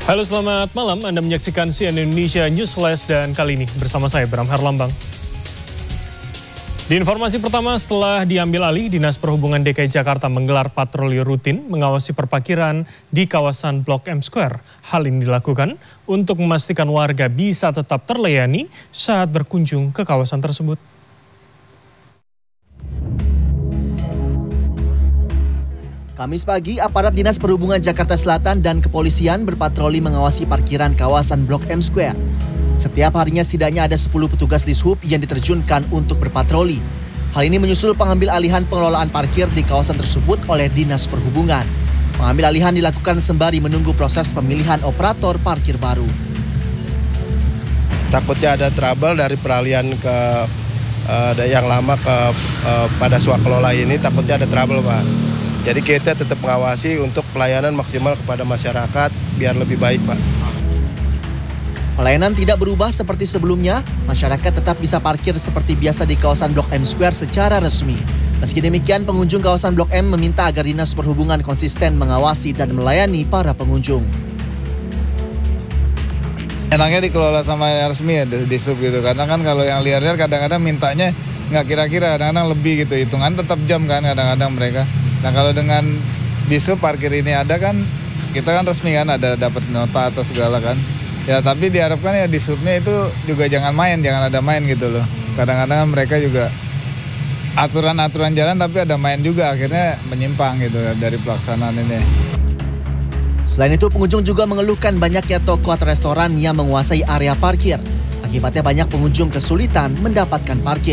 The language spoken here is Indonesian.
Halo, selamat malam. Anda menyaksikan CNN Indonesia News Flash dan kali ini bersama saya Bram Herlambang. Di informasi pertama, setelah diambil alih, Dinas Perhubungan DKI Jakarta menggelar patroli rutin mengawasi parkiran di kawasan Blok M Square. Hal ini dilakukan untuk memastikan warga bisa tetap terlayani saat berkunjung ke kawasan tersebut. Kamis pagi, aparat Dinas Perhubungan Jakarta Selatan dan kepolisian berpatroli mengawasi parkiran kawasan Blok M Square. Setiap harinya setidaknya ada 10 petugas Dishub yang diterjunkan untuk berpatroli. Hal ini menyusul pengambil alihan pengelolaan parkir di kawasan tersebut oleh Dinas Perhubungan. Pengambil alihan dilakukan sembari menunggu proses pemilihan operator parkir baru. Takutnya ada trouble dari peralihan ke yang lama ke pada swakelola ini, takutnya ada trouble, Pak. Jadi kita tetap mengawasi untuk pelayanan maksimal kepada masyarakat biar lebih baik, Pak. Pelayanan tidak berubah seperti sebelumnya, masyarakat tetap bisa parkir seperti biasa di kawasan Blok M Square secara resmi. Meski demikian, pengunjung kawasan Blok M meminta agar Dinas Perhubungan konsisten mengawasi dan melayani para pengunjung. Enaknya dikelola sama yang resmi ya, di sub gitu. Karena kan kalau yang liar-liar kadang-kadang mintanya nggak kira-kira, kadang-kadang lebih gitu. Hitungan tetap jam kan kadang-kadang mereka. Nah kalau dengan di sub parkir ini ada kan, kita kan resmi kan ada dapat nota atau segala kan. Ya tapi diharapkan ya di subnya itu juga jangan ada main gitu loh. Kadang-kadang mereka juga aturan-aturan jalan tapi ada main juga, akhirnya menyimpang gitu dari pelaksanaan ini. Selain itu, pengunjung juga mengeluhkan banyaknya toko atau restoran yang menguasai area parkir. Akibatnya banyak pengunjung kesulitan mendapatkan parkir.